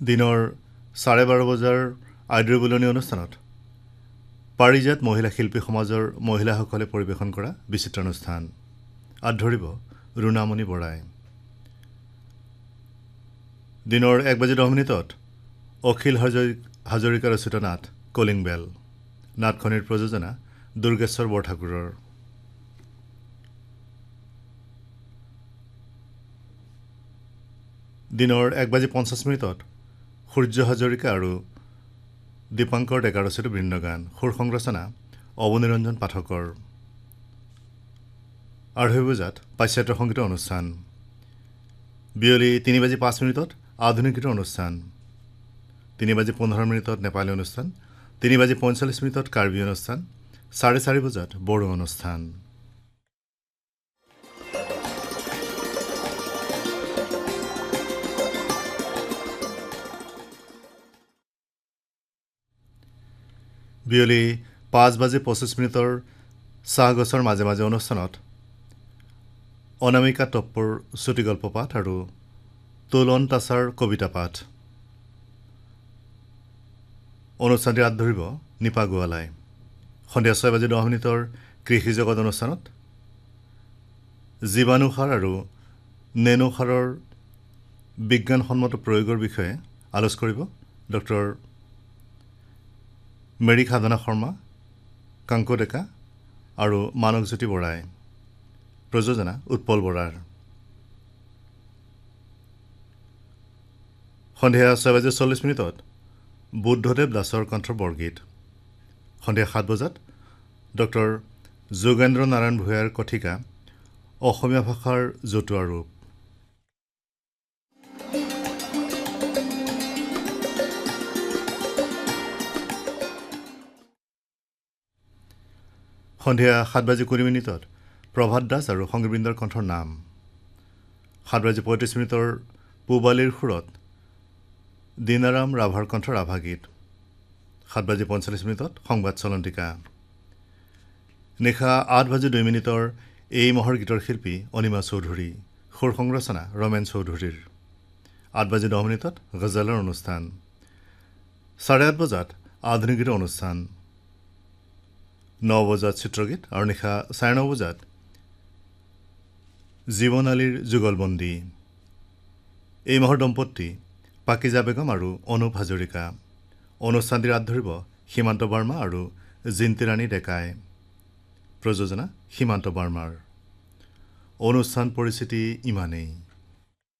দিনৰ 12:30 বজাৰ আইড্ৰ বুলনি অনুষ্ঠানত পাৰিজাত মহিলা শিল্পী সমাজৰ মহিলাসকলে পৰিৱেশন কৰা বিচিত্ৰানুষ্ঠান ধৰিব ৰুণামণি বৰাই। দিনৰ 1:10 অখিল হাজৰিকা ৰচিত নাট কলিং বেল। নাটখনিৰ প্ৰযোজনা দুৰ্গেশ্বৰ বৰঠাকুৰৰ। দিনৰ 1:50 সূৰ্য হাজৰিকা আৰু দীপাংকৰ ডেকা ৰচিত বৃন্দগান। সুৰ সংৰচনা অৱনিৰঞ্জন পাঠকৰ। 2:30 বজাত পাশ্চাত্য সংগীতৰ অনুষ্ঠান। বিয়লি 3:05 আধুনিক গীতৰ অনুষ্ঠান। 3:15 নেপালী অনুষ্ঠান। 3:45 কাৰ্বি অনুষ্ঠান। 4:30 বজাত বড়ো অনুষ্ঠান। বিয়লি 5:25 চাহগছৰ মাজে মাজে অনুষ্ঠানত অনামিকা টপ্পৰ চুটিগল্প পাঠ আৰু তোলন তাছাৰ কবিতা পাঠ। অনুষ্ঠানটি ধৰিব নিপা গোৱালাই। সন্ধিয়া 6:10 কৃষি জগত অনুষ্ঠানত জীৱাণুসাৰ আৰু নেনোসাৰৰ বিজ্ঞানসন্মত প্ৰয়োগৰ বিষয়ে আলোচ কৰিব ডক্টৰ মেৰী সাধনা শৰ্মা, কাংকু ডেকা আৰু মানসজ্যোতি বৰাই। প্ৰযোজনা উৎপল বৰাৰ। সন্ধিয়া 6:40 বুদ্ধদেৱ দাসৰ কণ্ঠৰ বৰগীত। সন্ধিয়া 7 বজাত ডক্টৰ যোগেন্দ্ৰ নাৰায়ণ ভূঞাৰ কথিকা অসমীয়া ভাষাৰ জতুৱা ৰূপ। সন্ধিয়া 7:20 প্ৰভাত দাস আৰু সংগীবৃন্দৰ কণ্ঠৰ নাম। 7:35 পূবালীৰ সুৰত দীনাৰাম ৰাভাৰ কণ্ঠৰ ৰাভাগীত। 7:45 সংবাদ চলন্তিকা। নিশা 8:02 এই মাহৰ গীতৰ শিল্পী অনিমা চৌধুৰী। সুৰ সংৰচনা ৰমেন চৌধুৰীৰ। 8:10 গজলৰ অনুষ্ঠান। 8:30 বজাত আধুনিক গীতৰ অনুষ্ঠান। 9 বজাত চিত্ৰগীত আৰু নিশা 9:30 বজাত জীৱনালীৰ যুগলবন্দী। এই মাহৰ দম্পতি পাকিজা বেগম আৰু অনুপ হাজৰিকা। অনুষ্ঠানটিৰ ধৰিব সীমান্ত বাৰ্মা আৰু জিন্তিৰাণী ডেকাই। প্ৰযোজনা সীমান্ত বাৰ্মাৰ। অনুষ্ঠান পৰিস্থিতি ইমানেই।